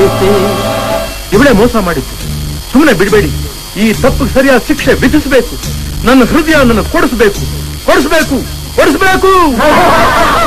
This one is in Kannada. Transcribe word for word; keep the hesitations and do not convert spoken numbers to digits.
ಇವಳೇ ಮೋಸ ಮಾಡಿದ್ದು. ಸುಮ್ಮನೆ ಬಿಡಬೇಡಿ. ಈ ತಪ್ಪಿಗೆ ಸರಿಯಾದ ಶಿಕ್ಷೆ ವಿಧಿಸಬೇಕು. ನನ್ನ ಹೃದಯ ನನ್ನ ಕೊಡಿಸಬೇಕು ಕೊಡಿಸಬೇಕು ಕೊಡಿಸಬೇಕು